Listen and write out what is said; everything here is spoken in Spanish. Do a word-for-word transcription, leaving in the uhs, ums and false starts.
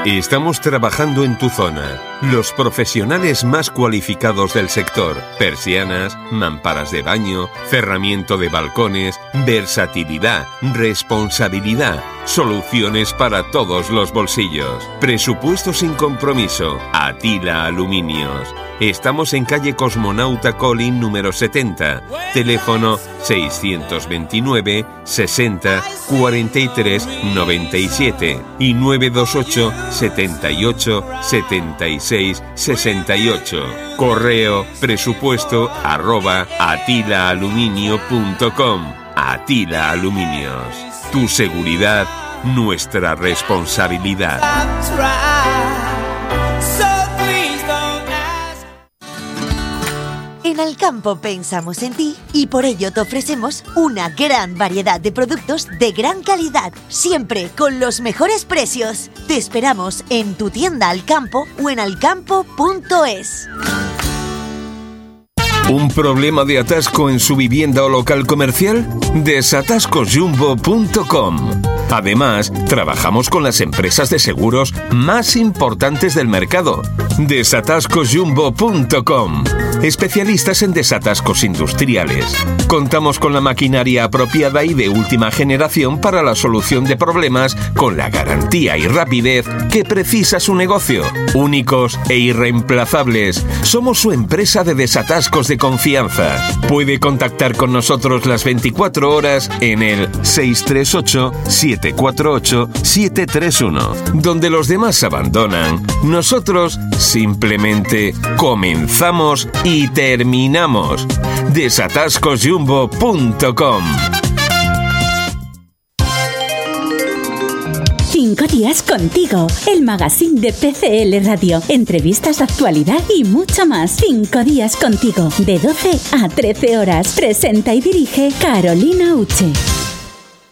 Estamos trabajando en tu zona. Los profesionales más cualificados del sector. Persianas, mamparas de baño, cerramiento de balcones, versatilidad, responsabilidad, soluciones para todos los bolsillos. Presupuesto sin compromiso. Atila Aluminios. Estamos en calle Cosmonauta Colin número setenta. Teléfono seiscientos veintinueve sesenta cuarenta y tres noventa y siete y nueve dos ocho setenta y ocho setenta y seis sesenta y ocho. Correo presupuesto arroba atilaaluminio punto com. Atila Aluminios. Tu seguridad, nuestra responsabilidad. En Alcampo pensamos en ti y por ello te ofrecemos una gran variedad de productos de gran calidad, siempre con los mejores precios. Te esperamos en tu tienda Alcampo o en alcampo punto es. ¿Un problema de atasco en su vivienda o local comercial? desatascos jumbo punto com. Además, trabajamos con las empresas de seguros más importantes del mercado. desatascos jumbo punto com. Especialistas en desatascos industriales. Contamos con la maquinaria apropiada y de última generación para la solución de problemas con la garantía y rapidez que precisa su negocio. Únicos e irreemplazables. Somos su empresa de desatascos de confianza. Puede contactar con nosotros las veinticuatro horas en el seis tres ocho siete cuatro ocho siete tres uno. Donde los demás abandonan, nosotros simplemente comenzamos y terminamos. desatascos jumbo punto com. Cinco días contigo, el magazine de P C L Radio, entrevistas, actualidad y mucho más. Cinco días contigo, de doce a trece horas. Presenta y dirige Carolina Uche.